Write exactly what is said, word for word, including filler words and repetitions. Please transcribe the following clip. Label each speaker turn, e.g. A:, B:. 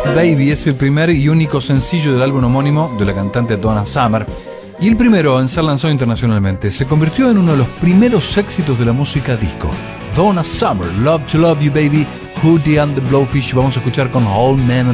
A: Baby es el primer y único sencillo del álbum homónimo de la cantante Donna Summer y el primero en ser lanzado internacionalmente. Se convirtió en uno de los primeros éxitos de la música disco. Donna Summer, Love to Love You Baby, Hootie and the Blowfish. Vamos a escuchar con Old Man